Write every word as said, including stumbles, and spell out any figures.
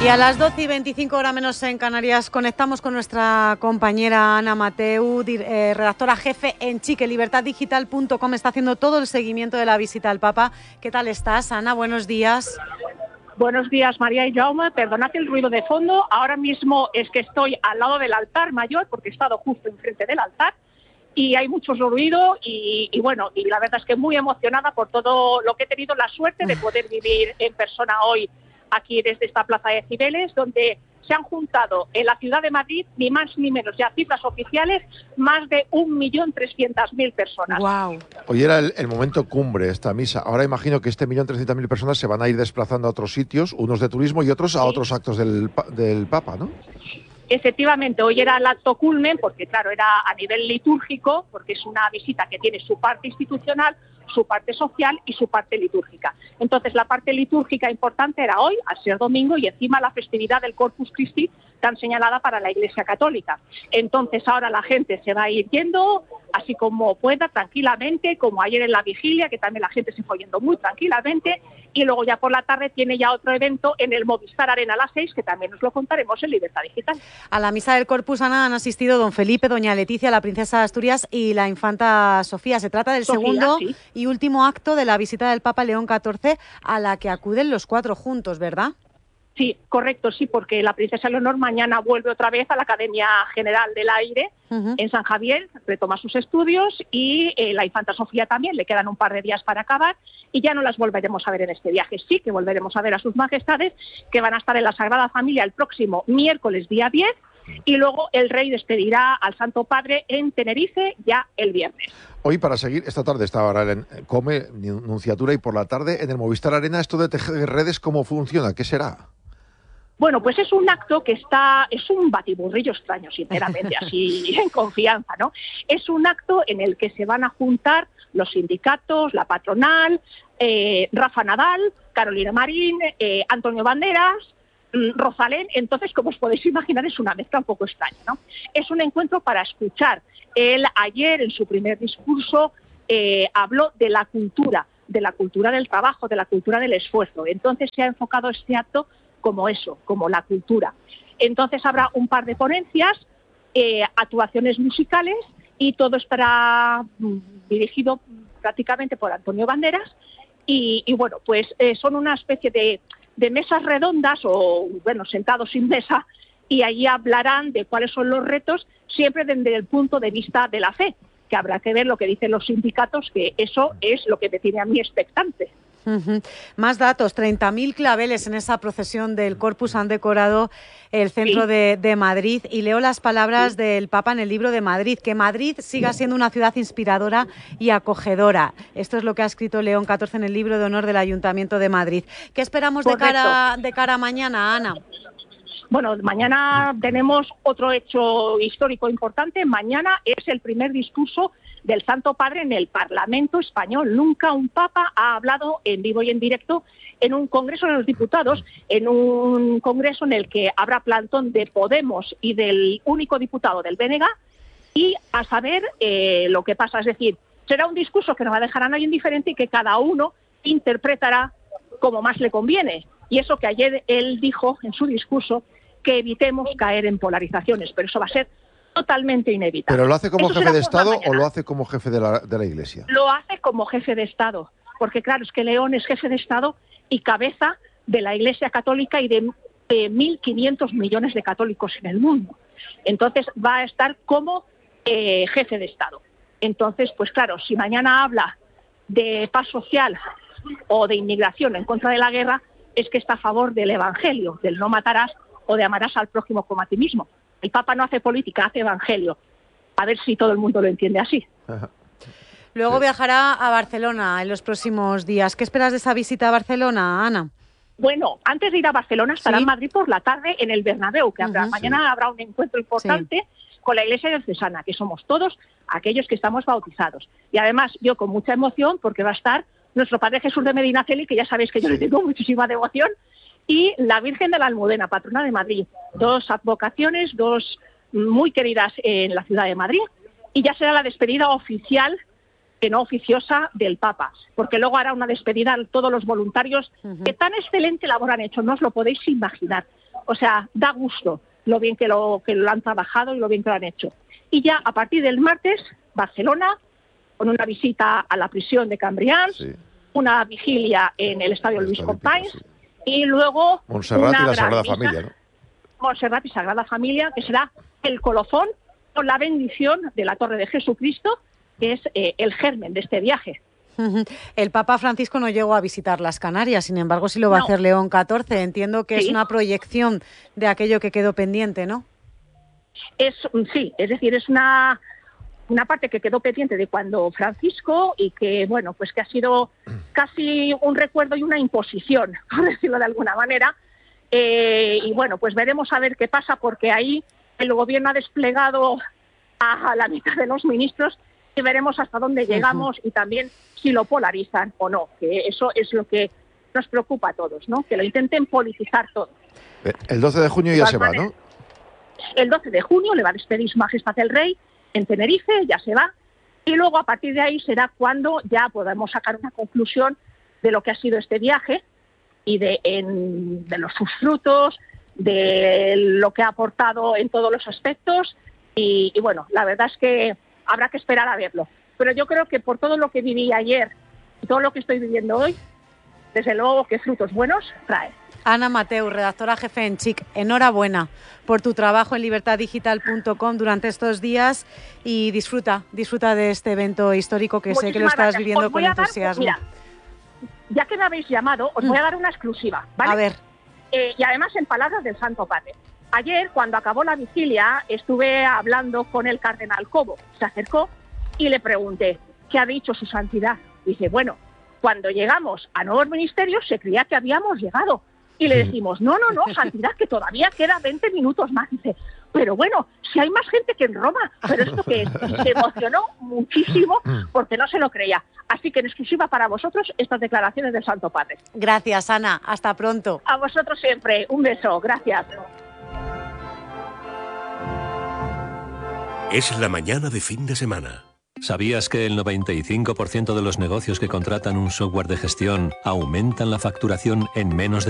Y a las doce y veinticinco, hora menos en Canarias, conectamos con nuestra compañera Ana Mateu, eh, redactora jefe en chique libertad digital punto com. Está haciendo todo el seguimiento de la visita al Papa. ¿Qué tal estás, Ana? Buenos días. Buenos días, María y Jaume. Perdonad el ruido de fondo. Ahora mismo es que estoy al lado del altar mayor, porque he estado justo enfrente del altar, y hay mucho ruido y, y bueno, y la verdad es que muy emocionada por todo lo que he tenido la suerte de poder vivir en persona hoy aquí desde esta Plaza de Cibeles, donde se han juntado en la ciudad de Madrid, ni más ni menos, ya cifras oficiales, más de un millón trescientas mil personas. Wow. Hoy era el, el momento cumbre esta misa. Ahora imagino que este millón trescientas mil personas se van a ir desplazando a otros sitios, unos de turismo y otros a sí. otros actos del, del Papa, ¿no? Efectivamente, hoy era el acto culmen, porque claro, era a nivel litúrgico, porque es una visita que tiene su parte institucional, su parte social y su parte litúrgica. Entonces, la parte litúrgica importante era hoy, al ser domingo, y encima la festividad del Corpus Christi, tan señalada para la Iglesia Católica. Entonces, ahora la gente se va a ir yendo, así como pueda, tranquilamente, como ayer en la vigilia, que también la gente se fue yendo muy tranquilamente, y luego ya por la tarde tiene ya otro evento en el Movistar Arena a las seis, que también nos lo contaremos en Libertad Digital. A la misa del Corpus, Ana, han asistido don Felipe, doña Leticia, la princesa de Asturias y la infanta Sofía. Se trata del Sofía, segundo sí. y último acto de la visita del Papa León catorce, a la que acuden los cuatro juntos, ¿verdad? Sí, correcto, sí, porque la princesa Leonor mañana vuelve otra vez a la Academia General del Aire uh-huh. en San Javier, retoma sus estudios, y eh, la infanta Sofía también, le quedan un par de días para acabar y ya no las volveremos a ver en este viaje. Sí que volveremos a ver a sus majestades, que van a estar en la Sagrada Familia el próximo miércoles día diez, y luego el rey despedirá al Santo Padre en Tenerife ya el viernes. Hoy, para seguir, esta tarde está ahora en Come, Nunciatura, y por la tarde en el Movistar Arena, esto de tejer redes, ¿cómo funciona? ¿Qué será? Bueno, pues es un acto que está, es un batiburrillo extraño, sinceramente, así en confianza, ¿no? Es un acto en el que se van a juntar los sindicatos, la patronal, eh, Rafa Nadal, Carolina Marín, eh, Antonio Banderas, Rosalén. Entonces, como os podéis imaginar, es una mezcla un poco extraña, ¿no? Es un encuentro para escuchar. Él ayer, en su primer discurso, eh, habló de la cultura, de la cultura del trabajo, de la cultura del esfuerzo. Entonces, se ha enfocado este acto como eso, como la cultura. Entonces, habrá un par de ponencias, eh, actuaciones musicales, y todo estará mm, dirigido prácticamente por Antonio Banderas. Y, y bueno, pues eh, son una especie de de mesas redondas o, bueno, sentados sin mesa, y allí hablarán de cuáles son los retos, siempre desde el punto de vista de la fe, que habrá que ver lo que dicen los sindicatos, que eso es lo que me tiene a mí expectante. Uh-huh. Más datos, treinta mil claveles en esa procesión del Corpus han decorado el centro sí. de, de Madrid, y leo las palabras sí. del Papa en el libro de Madrid, que Madrid siga siendo una ciudad inspiradora y acogedora. Esto es lo que ha escrito León catorce en el libro de honor del Ayuntamiento de Madrid. ¿Qué esperamos de cara, de cara a mañana, Ana? Bueno, mañana tenemos otro hecho histórico importante. Mañana es el primer discurso del Santo Padre en el Parlamento español. Nunca un Papa ha hablado en vivo y en directo en un Congreso de los Diputados, en un Congreso en el que habrá plantón de Podemos y del único diputado del B N G, y a saber eh, lo que pasa. Es decir, será un discurso que no va a dejar a nadie indiferente y que cada uno interpretará como más le conviene. Y eso que ayer él dijo en su discurso, que evitemos caer en polarizaciones, pero eso va a ser totalmente inevitable. ¿Pero lo hace como eso jefe de Estado o lo hace como jefe de la, de la Iglesia? Lo hace como jefe de Estado, porque claro, es que León es jefe de Estado y cabeza de la Iglesia Católica y de, de mil quinientos millones de católicos en el mundo. Entonces va a estar como eh, jefe de Estado. Entonces, pues claro, si mañana habla de paz social o de inmigración en contra de la guerra, es que está a favor del Evangelio, del no matarás o de amarás al prójimo como a ti mismo. El Papa no hace política, hace evangelio. A ver si todo el mundo lo entiende así. Luego viajará a Barcelona en los próximos días. ¿Qué esperas de esa visita a Barcelona, Ana? Bueno, antes de ir a Barcelona estará ¿Sí? en Madrid por la tarde en el Bernabéu, que habrá, uh-huh, mañana sí. habrá un encuentro importante sí. con la Iglesia diocesana, que somos todos aquellos que estamos bautizados. Y además yo con mucha emoción, porque va a estar nuestro Padre Jesús de Medinaceli, que ya sabéis que yo le tengo muchísima devoción, y la Virgen de la Almudena, patrona de Madrid. Dos advocaciones, dos muy queridas en la ciudad de Madrid, y ya será la despedida oficial, que no oficiosa, del Papa, porque luego hará una despedida a todos los voluntarios uh-huh. que tan excelente labor han hecho, no os lo podéis imaginar. o sea, da gusto lo bien que lo, que lo han trabajado y lo bien que lo han hecho. Y ya a partir del martes, Barcelona, con una visita a la prisión de Cambrians, sí. una vigilia en el Estadio Luis Companys, sí. y luego Montserrat y la Sagrada Familia, ¿no? Montserrat y Sagrada Familia, que será el colofón con la bendición de la Torre de Jesucristo, que es eh, el germen de este viaje. El Papa Francisco no llegó a visitar las Canarias, sin embargo sí lo va no. a hacer León catorce. Entiendo que sí. es una proyección de aquello que quedó pendiente, ¿no? Es, sí, es decir, es una, una parte que quedó pendiente de cuando Francisco y que, bueno, pues que ha sido casi un recuerdo y una imposición, por decirlo de alguna manera. Eh, y bueno, pues veremos a ver qué pasa, porque ahí el gobierno ha desplegado a, a la mitad de los ministros y veremos hasta dónde llegamos uh-huh. y también si lo polarizan o no, que eso es lo que nos preocupa a todos, ¿no? Que lo intenten politizar todo. El doce de junio ya se va, ¿no? El doce de junio le va a despedir Su Majestad el Rey en Tenerife, ya se va, y luego a partir de ahí será cuando ya podamos sacar una conclusión de lo que ha sido este viaje y de, en, de los sus frutos, de lo que ha aportado en todos los aspectos, y, y bueno, la verdad es que habrá que esperar a verlo. Pero yo creo que por todo lo que viví ayer y todo lo que estoy viviendo hoy, desde luego que frutos buenos trae. Ana Mateu, redactora jefe en Chic, enhorabuena por tu trabajo en libertad digital punto com durante estos días y disfruta, disfruta de este evento histórico que Muchísimas sé que lo estás gracias. viviendo con entusiasmo. Dar, mira, ya que me habéis llamado, os voy a dar una exclusiva, ¿vale? A ver. Eh, y además en palabras del Santo Padre. Ayer, cuando acabó la vigilia, estuve hablando con el cardenal Cobo. Se acercó y le pregunté, ¿qué ha dicho su santidad? Dice, bueno, cuando llegamos a nuevos ministerios se creía que habíamos llegado. Y le decimos, no, no, no, santidad, que todavía queda veinte minutos más. Dice, pero bueno, si hay más gente que en Roma. Pero esto que es, se emocionó muchísimo porque no se lo creía. Así que en exclusiva para vosotros estas declaraciones del Santo Padre. Gracias, Ana. Hasta pronto. A vosotros siempre. Un beso. Gracias. Es la mañana de fin de semana. ¿Sabías que el noventa y cinco por ciento de los negocios que contratan un software de gestión aumentan la facturación en menos de